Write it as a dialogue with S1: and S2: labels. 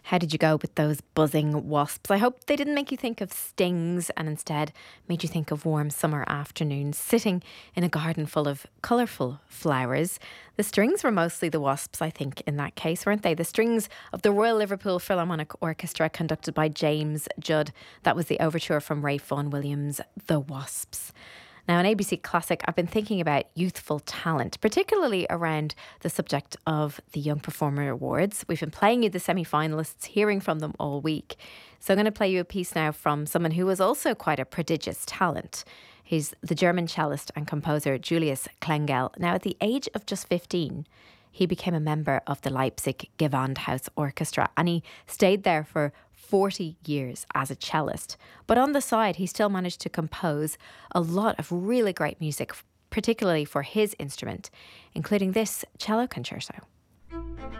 S1: How did you go with those buzzing wasps? I hope they didn't make you think of stings and instead made you think of warm summer afternoons sitting in a garden full of colourful flowers. The strings were mostly the wasps, I think, in that case, weren't they? The strings of the Royal Liverpool Philharmonic Orchestra conducted by James Judd. That was the overture from Ray Vaughan Williams' The Wasps. Now, on ABC Classic, I've been thinking about youthful talent, particularly around the subject of the Young Performer Awards. We've been playing you the semi-finalists, hearing from them all week. So I'm going to play you a piece now from someone who was also quite a prodigious talent. He's the German cellist and composer Julius Klengel. Now, at the age of just 15, he became a member of the Leipzig Gewandhaus Orchestra, and he stayed there for 40 years as a cellist. But on the side, he still managed to compose a lot of really great music, particularly for his instrument, including this cello concerto.